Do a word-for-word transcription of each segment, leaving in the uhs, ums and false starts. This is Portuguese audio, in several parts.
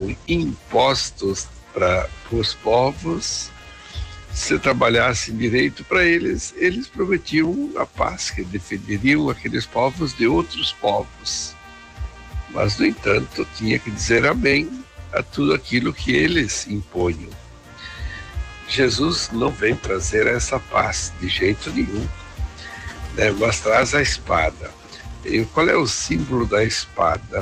eram impostos para os povos. Se trabalhassem direito para eles, eles prometiam a paz, que defenderiam aqueles povos de outros povos. Mas, no entanto, tinha que dizer amém a tudo aquilo que eles impunham. Jesus não vem trazer essa paz de jeito nenhum, né? Mas traz a espada. E qual é o símbolo da espada?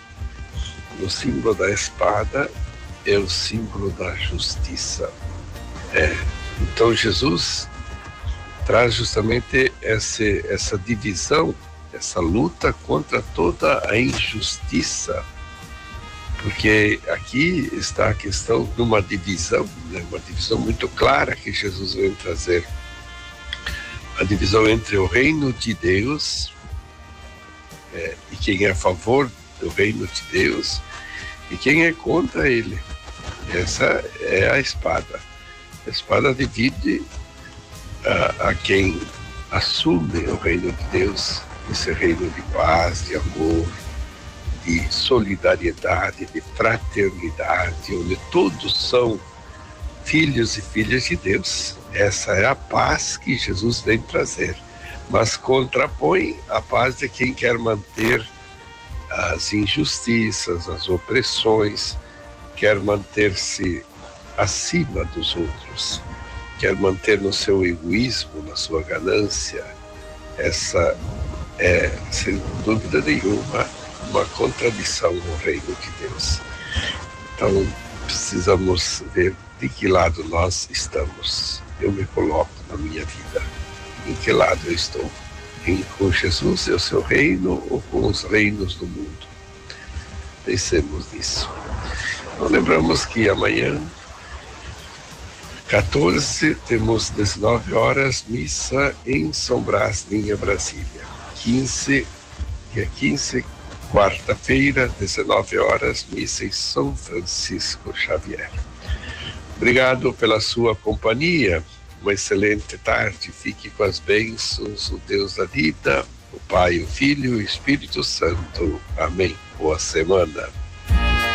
O símbolo da espada é o símbolo da justiça. É, então Jesus traz justamente essa, essa divisão, essa luta contra toda a injustiça, porque aqui está a questão de uma divisão, né? Uma divisão muito clara que Jesus vem trazer. A divisão entre o reino de Deus é, e quem é a favor do reino de Deus e quem é contra ele. Essa é a espada. A espada divide a, a quem assume o reino de Deus, esse reino de paz, de amor, de solidariedade, de fraternidade, onde todos são filhos e filhas de Deus. Essa é a paz que Jesus vem trazer, mas contrapõe a paz de quem quer manter as injustiças, as opressões, quer manter-se acima dos outros, quer manter no seu egoísmo, na sua ganância. Essa é, sem dúvida nenhuma, uma contradição no reino de Deus. Então, precisamos ver de que lado nós estamos. Eu me coloco na minha vida. Em que lado eu estou? Em, com Jesus e o seu reino ou com os reinos do mundo? Pensemos nisso. Então, lembramos que amanhã, quatorze, temos dezenove horas, missa em São Brás, linha Brasília. quinze, dia quinze, quarta-feira, dezenove horas, missa em São Francisco Xavier. Obrigado pela sua companhia. Uma excelente tarde. Fique com as bênçãos do Deus da vida, o Pai, o Filho e o Espírito Santo. Amém. Boa semana.